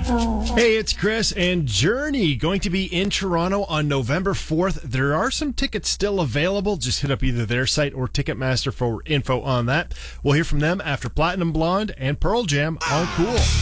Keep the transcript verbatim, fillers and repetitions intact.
Hey, it's Chris and Journey going to be in Toronto on November fourth. There are some tickets still available. Just hit up either their site or Ticketmaster for info on that. We'll hear from them after Platinum Blonde and Pearl Jam on Cool.